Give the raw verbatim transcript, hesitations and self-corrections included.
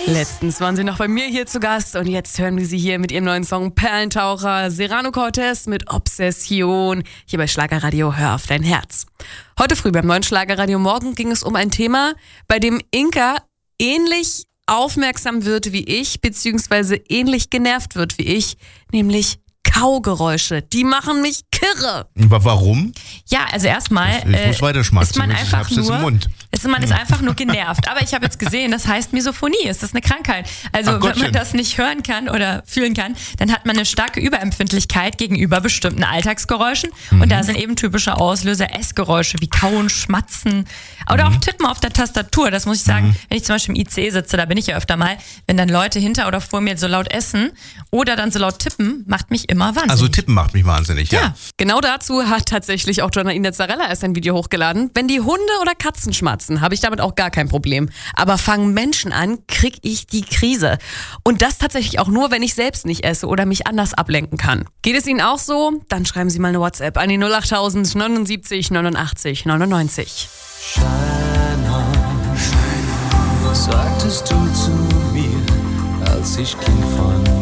Letztens waren sie noch bei mir hier zu Gast und jetzt hören wir sie hier mit ihrem neuen Song Perlentaucher, Serrano Cortez mit Obsession, hier bei Schlagerradio Hör auf dein Herz. Heute früh beim neuen Schlagerradio Morgen ging es um ein Thema, bei dem Inka ähnlich aufmerksam wird wie ich, beziehungsweise ähnlich genervt wird wie ich, nämlich Kaugeräusche. Die machen mich kirre. Warum? Ja, also erstmal Ich muss äh, weiterschmatzen, ist man ich einfach hab's jetzt nur, im Mund. ist, man ist einfach nur genervt. Aber ich habe jetzt gesehen, das heißt Misophonie. Ist das eine Krankheit? Also Ach wenn Gottchen. man das nicht hören kann oder fühlen kann, dann hat man eine starke Überempfindlichkeit gegenüber bestimmten Alltagsgeräuschen. Mhm. Und da sind eben typische Auslöser Essgeräusche wie Kauen, Schmatzen oder Mhm. auch Tippen auf der Tastatur. Das muss ich sagen, Mhm. wenn ich zum Beispiel im I C sitze, da bin ich ja öfter mal, wenn dann Leute hinter oder vor mir so laut essen oder dann so laut tippen, macht mich immer wahnsinnig. Also Tippen macht mich wahnsinnig, ja. Ja, genau dazu hat tatsächlich auch Jonaina Zarella erst ein Video hochgeladen. Wenn die Hunde oder Katzen schmatzen, habe ich damit auch gar kein Problem. Aber fangen Menschen an, krieg ich die Krise. Und das tatsächlich auch nur, wenn ich selbst nicht esse oder mich anders ablenken kann. Geht es Ihnen auch so? Dann schreiben Sie mal eine WhatsApp an die null acht tausend neunundsiebzig neunundachtzig neunundneunzig. Scheinhaus, was sagtest du zu mir, als ich ging von